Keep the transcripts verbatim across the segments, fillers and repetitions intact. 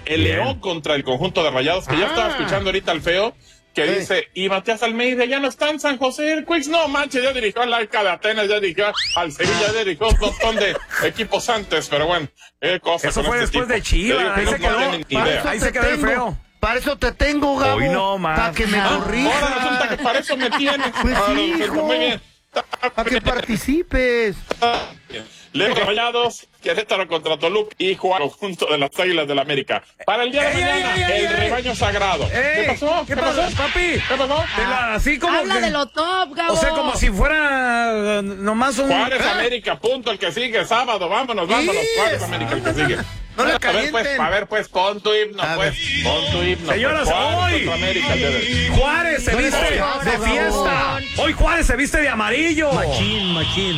el Bien. León contra el conjunto de Rayados, que ah. ya estaba escuchando ahorita al Feo, que sí. dice, y Matías Almeida ya no está en San José del Quix, no manches, ya dirigió al Laica de Atenas, ya dirigió al Sevilla, ya dirigió un montón de equipos antes, pero bueno, eh, cosa Eso fue este después tipo. de Chivas, ahí, no se quedó, ahí se quedó el Feo. Para eso te tengo, Gabo. Hoy no más. Para que me corrijas. Ahora resulta que para eso me tienes. Pues ahora, sí, hijo. Muy bien. Para que participes. León Rayados, Querétaro contra Toluca y Juan conjunto de las Águilas del la América. Para el día de ey, mañana, ey, ey, el ey, rebaño ey. sagrado. Ey, ¿Qué pasó? ¿Qué, ¿Qué pasó, pasó? papi? ¿Qué pasó? Ah, así como Habla que, de lo top, Gabo. O sea, como si fuera nomás un... Juárez ¿eh? América, punto, el que sigue, sábado, vámonos, vámonos, yes. Juárez América, el que sigue. No le a ver, pues, a ver, pues, pon tu himno, a pues, ver. pon tu himno. Señoras, pues, hoy América, Juárez se viste de, de fiesta. Hoy Juárez se viste de amarillo. Machín, machín.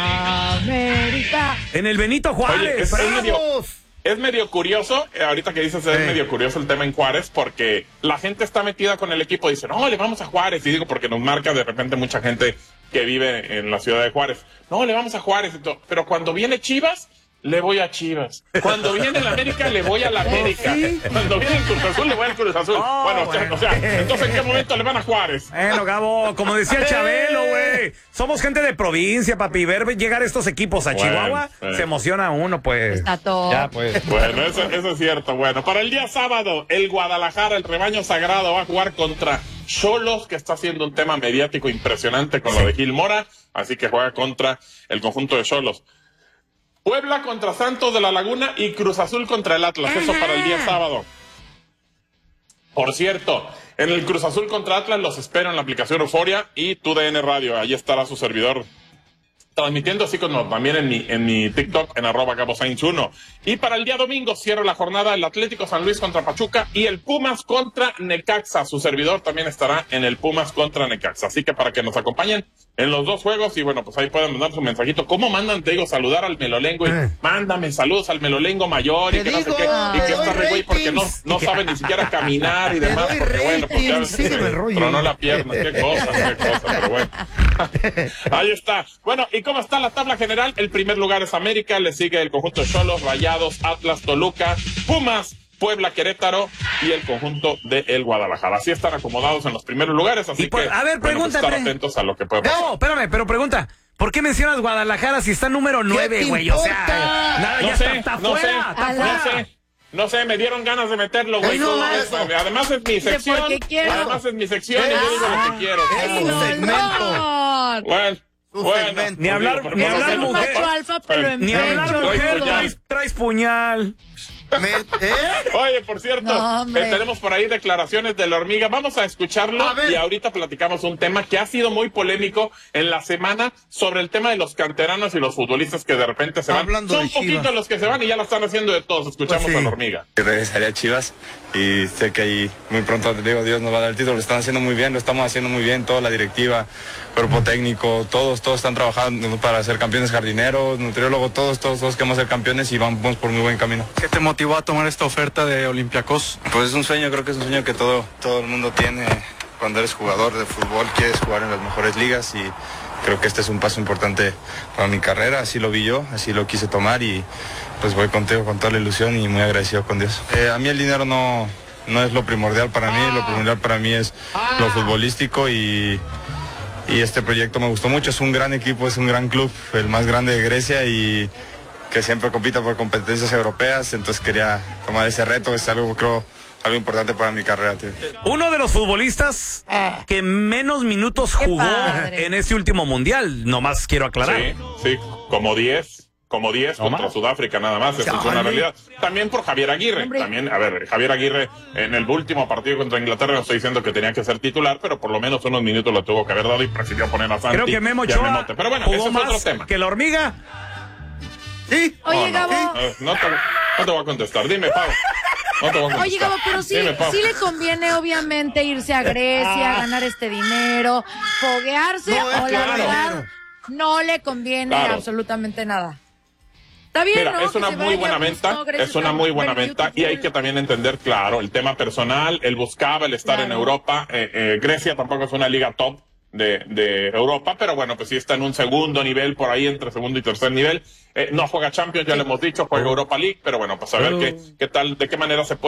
América. En el Benito Juárez. Oye, es, es, medio, es medio curioso, eh, ahorita que dices, es eh. medio curioso el tema en Juárez, porque la gente está metida con el equipo, dice, no, le vamos a Juárez, y digo, porque nos marca de repente mucha gente que vive en la ciudad de Juárez. No, le vamos a Juárez, pero cuando viene Chivas, le voy a Chivas. Cuando viene el América, le voy a la América. ¿Sí? Cuando viene el Cruz Azul, le voy al Cruz Azul. Oh, bueno, bueno, o sea, entonces, ¿en qué momento le van a Juárez? Bueno, Gabo, como decía Chabelo, güey, somos gente de provincia, papi. Ver llegar estos equipos a bueno, Chihuahua, eh. se emociona uno, pues. Está todo. Ya, pues. Bueno, eso, eso es cierto. Bueno, para el día sábado, el Guadalajara, el rebaño sagrado, va a jugar contra Xolos, que está haciendo un tema mediático impresionante con lo de Gil Mora. Así que juega contra el conjunto de Xolos. Puebla contra Santos de la Laguna y Cruz Azul contra el Atlas. Ajá. Eso para el día sábado. Por cierto, en el Cruz Azul contra Atlas los espero en la aplicación Euforia y Tu D N Radio. Ahí estará su servidor transmitiendo, así como también en mi, en mi TikTok, en arroba Gabo Sainz uno. Y para el día domingo cierra la jornada el Atlético San Luis contra Pachuca y el Pumas contra Necaxa. Su servidor también estará en el Pumas contra Necaxa. Así que para que nos acompañen en los dos juegos, y bueno, pues ahí pueden mandar su mensajito. ¿Cómo mandan? Te digo, saludar al Melolengo y eh. mándame saludos al Melolengo mayor y que no sé qué, y que está re güey porque no, no sabe ni siquiera caminar y demás, porque bueno, pues ya ves, eh, tronó la pierna, qué cosa, qué cosa, pero bueno. Ahí está. Bueno, ¿y cómo está la tabla general? El primer lugar es América, le sigue el conjunto de Xolos, Rayados, Atlas, Toluca, Pumas, Puebla, Querétaro y el conjunto de el Guadalajara. Así están acomodados en los primeros lugares, así por, que a ver, bueno, pues estar atentos a lo que puede pasar. No, espérame, pero pregunta, ¿por qué mencionas Guadalajara si está número nueve, güey? O sea, nada, no ya sé, está, está no fuera, sé, está no fuera. sé. No sé, me dieron ganas de meterlo, güey. No, además es mi sección. Además es mi sección y yo digo lo que quiero. Es un segmento. Bueno. Bueno, ni hablar, ni hablar mujer, alfa, pero ni hablar mujer, traes, traes puñal. Me, ¿eh? Oye, por cierto, no, eh, tenemos por ahí declaraciones de la hormiga. Vamos a escucharlo a y ahorita platicamos un tema que ha sido muy polémico en la semana sobre el tema de los canteranos y los futbolistas que de repente se van. Hablando Son poquitos los que se van y ya lo están haciendo de todos. Escuchamos pues sí. a la hormiga. Regresaría a Chivas y sé que ahí muy pronto, te digo, Dios nos va a dar el título. Lo están haciendo muy bien, lo estamos haciendo muy bien, toda la directiva, cuerpo técnico, todos, todos están trabajando para ser campeones, jardineros, nutriólogos, todos, todos, todos queremos ser campeones y vamos por muy buen camino. ¿Qué te motivó a tomar esta oferta de Olympiacos? Pues es un sueño, creo que es un sueño que todo, todo el mundo tiene cuando eres jugador de fútbol, quieres jugar en las mejores ligas y creo que este es un paso importante para mi carrera, así lo vi yo, así lo quise tomar y pues voy contigo con toda la ilusión y muy agradecido con Dios. Eh, a mí el dinero no, no es lo primordial para mí, lo primordial para mí es lo futbolístico y, y este proyecto me gustó mucho, es un gran equipo, es un gran club, el más grande de Grecia y que siempre compita por competencias europeas, entonces quería tomar ese reto, es algo creo algo importante para mi carrera, tío. Uno de los futbolistas que menos minutos jugó en este último mundial, nomás quiero aclarar. Sí, sí, como diez. Como diez ¿No contra más? Sudáfrica nada más, eso es una realidad. También por Javier Aguirre, Hombre. también, a ver, Javier Aguirre en el último partido contra Inglaterra no estoy diciendo que tenía que ser titular, pero por lo menos unos minutos lo tuvo que haber dado y prefirió poner a Santi. Creo que Memo Ochoa pero bueno, ese es otro tema. ¿Que la hormiga? Sí. Oye, no, Gabo. No, no, no, te, no te voy a contestar, dime, Pau. No te voy a contestar. Oye, Gabo, pero sí, Dime, sí le conviene obviamente irse a Grecia, ganar este dinero, foguearse, no, o la verdad no le conviene claro. absolutamente nada. Está bien, Mira, ¿no? es una muy buena venta, es una muy buena venta y hay que también entender, claro, el tema personal, él buscaba el estar claro. en Europa, eh, eh, Grecia tampoco es una liga top de, de Europa, pero bueno, pues sí está en un segundo nivel, por ahí entre segundo y tercer nivel, eh, no juega Champions, ya sí. lo hemos dicho, juega Europa League, pero bueno, pues a ver oh. qué, qué tal, de qué manera se puede